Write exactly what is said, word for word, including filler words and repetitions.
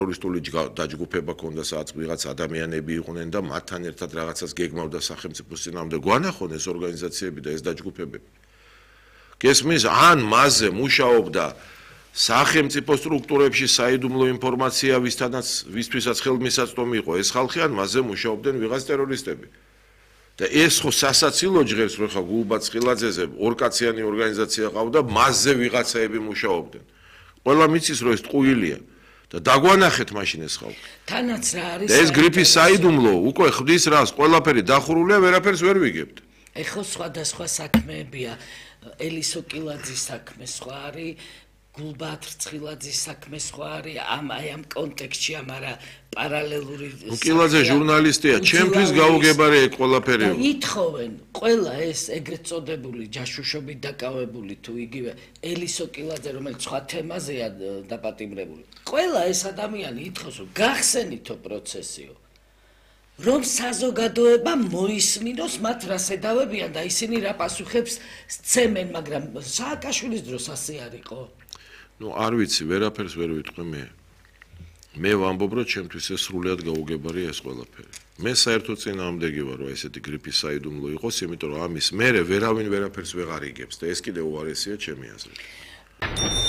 ტერორისტული დაჯგუფება ქონდა, სადაც ვიღაც ადამიანები იყვნენ და მათთან ერთად რაღაცას გეგმავდა სახელმწიფოს წინააღმდეგ. გვანახონ ეს ორგანიზაციები და ეს დაჯგუფებები. გესმის, ან მასზე მუშაობდა სახელმწიფო სტრუქტურებში საიდუმლო ინფორმაცია, ვისთანაც ვისთვისაც ხელმისაწვდომი იყო ეს ხალხი, ან მასზე მუშაობდნენ ვიღაც ტერორისტები. და ეს ხო სასაცილო ჟღერს, რომ ხა გულბად ცხილაძეზე ორკაციანი ორგანიზაცია ყავდა, მასზე ვიღაცაები მუშაობდნენ. ყველა მიცის, რომ ეს ტყუილია და დაგვანახეთ მაშინ ეს ხალხი. თანაც რა არის? და ეს გრიფის საიდუმლო უკვე ხდის რას, ყველაფერი დახურულია, ვერაფერს ვერ ვიგებთ. ეხლა სხვადასხვა საქმეებია. ელისო კილაძის საქმე სხვა არის, გულბაათ რცხილაძის საქმე სხვა არის, ამ აი ამ კონტექსტში, ამარა პარალელური კილაძე ჟურნალისტია, ჩემთვის გაუგებარი ეგ ყველაფერი. და ითხოვენ ყველა ეს ეგრეთ წოდებული ჯაშუშობით დაკავებული თუ იგივე ელისო კილაძე, რომელიც სხვა თემაზეა დაპატიმრებული. ყველა ეს ადამიანი ითხოვს, რომ გახსენითო პროცესიო. რომ საზოგადოება მოისმინოს მათ რას ედავებიან და ისინი რა პასუხებს სცემენ, მაგრამ სააკაშვილის დროს ასე არ იყო. ნუ არ ვიცი, ვერაფერს ვერ ვიტყვი მე. მე ვამბობ, რომ ჩემთვის ეს სრულად გაუგებარია ეს ყველაფერი. მე საერთოდ წინააღმდეგი ვარ, რომ ესეთი გრიფის საიდუმლო იყოს, იმიტომ რომ ამის მერე ვერავინ ვერაფერს ვეღარ იგებს და ეს კიდე უარესია ჩემი აზრით.